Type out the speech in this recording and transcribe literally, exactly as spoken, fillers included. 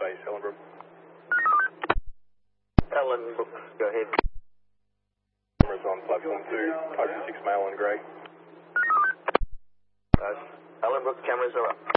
base, Ellenbrook. Ellenbrook, go ahead. Cameras on platform two, type six male and grey. Uh, Ellenbrook, cameras are up.